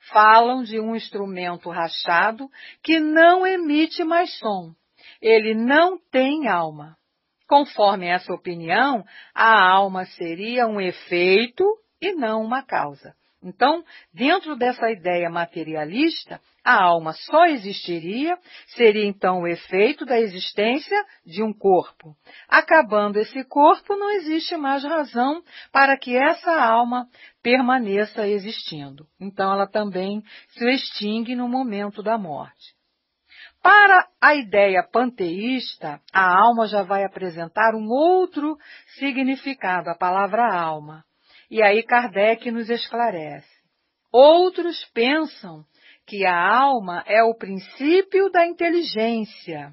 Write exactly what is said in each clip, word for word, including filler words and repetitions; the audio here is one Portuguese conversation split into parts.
falam de um instrumento rachado que não emite mais som. Ele não tem alma. Conforme essa opinião, a alma seria um efeito e não uma causa. Então, dentro dessa ideia materialista, a alma só existiria, seria então o efeito da existência de um corpo. Acabando esse corpo, não existe mais razão para que essa alma permaneça existindo. Então, ela também se extingue no momento da morte. Para a ideia panteísta, a alma já vai apresentar um outro significado, a palavra alma. E aí Kardec nos esclarece. Outros pensam que a alma é o princípio da inteligência,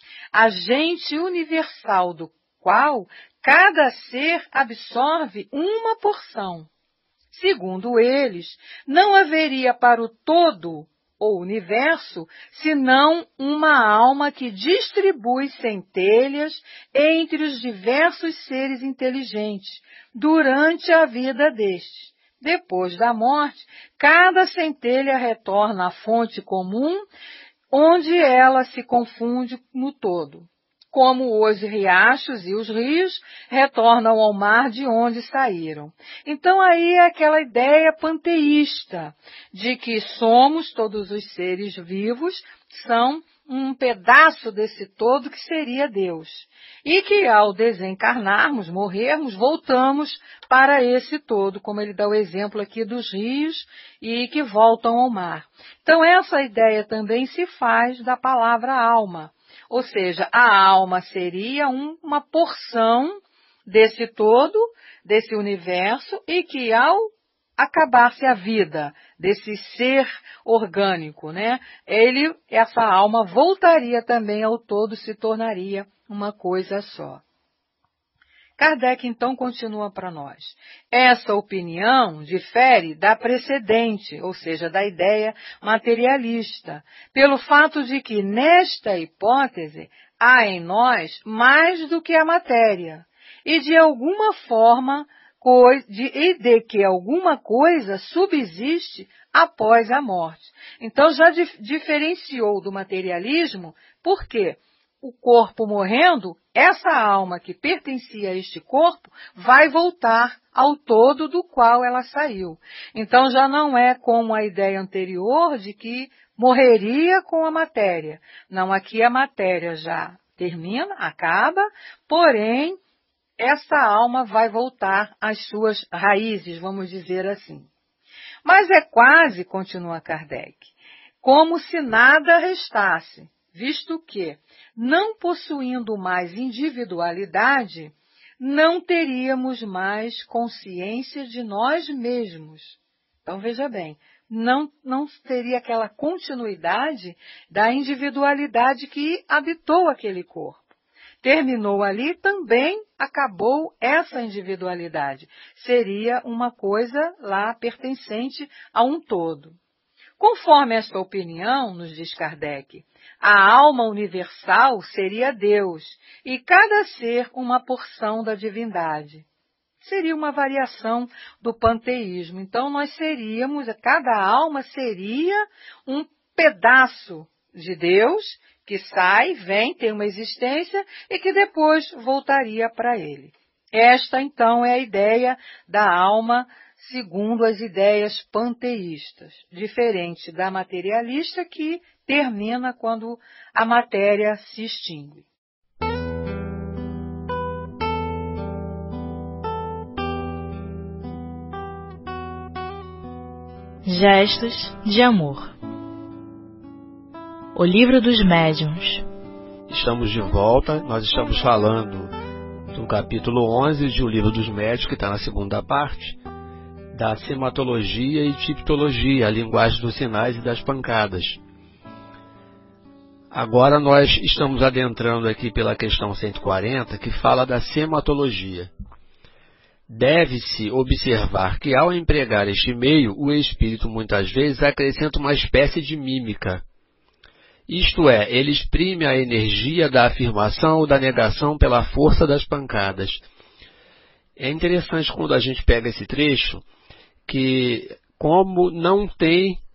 agente universal do qual cada ser absorve uma porção. Segundo eles, não haveria para o todo ou universo, senão uma alma que distribui centelhas entre os diversos seres inteligentes durante a vida destes. Depois da morte, cada centelha retorna à fonte comum, onde ela se confunde no todo. Como os riachos e os rios retornam ao mar de onde saíram. Então aí é aquela ideia panteísta de que somos, todos os seres vivos, são um pedaço desse todo que seria Deus. E que ao desencarnarmos, morrermos, voltamos para esse todo, como ele dá o exemplo aqui dos rios e que voltam ao mar. Então essa ideia também se faz da palavra alma. Ou seja, a alma seria um, uma porção desse todo, desse universo, e que ao acabar-se a vida desse ser orgânico, né, ele, essa alma voltaria também ao todo, se tornaria uma coisa só. Kardec, então, continua para nós. Essa opinião difere da precedente, ou seja, da ideia materialista, pelo fato de que, nesta hipótese, há em nós mais do que a matéria, e de alguma forma, de, e de que alguma coisa subsiste após a morte. Então, já dif, diferenciou do materialismo, por quê? O corpo morrendo, essa alma que pertencia a este corpo vai voltar ao todo do qual ela saiu. Então já não é como a ideia anterior de que morreria com a matéria. Não, aqui a matéria já termina, acaba, porém essa alma vai voltar às suas raízes, vamos dizer assim. Mas é quase, continua Kardec, como se nada restasse, visto que, não possuindo mais individualidade, não teríamos mais consciência de nós mesmos. Então, veja bem, não, não teria aquela continuidade da individualidade que habitou aquele corpo. Terminou ali, também acabou essa individualidade. Seria uma coisa lá pertencente a um todo. Conforme esta opinião, nos diz Kardec, a alma universal seria Deus e cada ser uma porção da divindade. Seria uma variação do panteísmo. Então, nós seríamos, cada alma seria um pedaço de Deus que sai, vem, tem uma existência e que depois voltaria para ele. Esta, então, é a ideia da alma segundo as ideias panteístas, diferente da materialista que termina quando a matéria se extingue. Gestos de amor. O livro dos médiuns. Estamos de volta, nós estamos falando do capítulo onze de O Livro dos Médiuns, que está na segunda parte, da sematologia e tipologia, a linguagem dos sinais e das pancadas. Agora nós estamos adentrando aqui pela questão cento e quarenta, que fala da sematologia. Deve-se observar que, ao empregar este meio, o espírito muitas vezes acrescenta uma espécie de mímica. Isto é, ele exprime a energia da afirmação ou da negação pela força das pancadas. É interessante quando a gente pega esse trecho, que como não tem